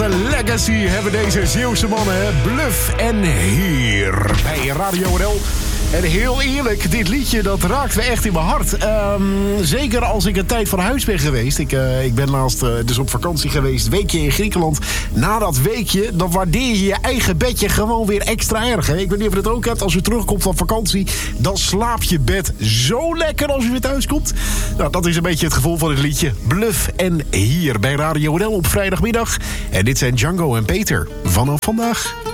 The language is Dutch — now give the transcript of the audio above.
Legacy hebben deze Zeeuwse mannen. Bluff en Heer bij Radio NL. En heel eerlijk, dit liedje dat raakt me echt in mijn hart. Zeker als ik een tijd van huis ben geweest. Ik ben laatst dus op vakantie geweest, weekje in Griekenland. Na dat weekje, dan waardeer je je eigen bedje gewoon weer extra erg. Hè? Ik weet niet of je het ook hebt. Als je terugkomt van vakantie, dan slaapt je bed zo lekker als je weer thuis komt. Nou, dat is een beetje het gevoel van het liedje. Bluff en Hier bij Radio NL op vrijdagmiddag. En dit zijn Django en Peter vanaf vandaag.